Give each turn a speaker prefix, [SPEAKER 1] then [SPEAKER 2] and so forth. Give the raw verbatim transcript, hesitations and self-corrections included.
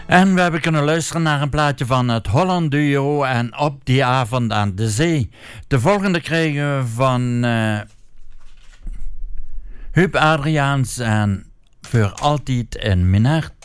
[SPEAKER 1] En we hebben kunnen luisteren naar een plaatje van het Holland Duo en Op die avond aan de zee. De volgende kregen we van uh, Huub Adriaans en Voor altijd in mijn hart.